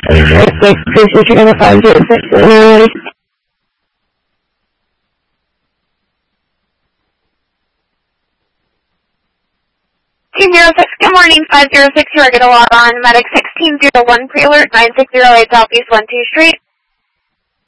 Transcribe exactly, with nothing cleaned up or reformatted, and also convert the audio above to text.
six, Tracy Channel five zero six, Illinois. two zero six, good morning, five zero six, you are going to log on, medic sixteen zero one, pre-alert, nine six zero eight Southeast one two Street.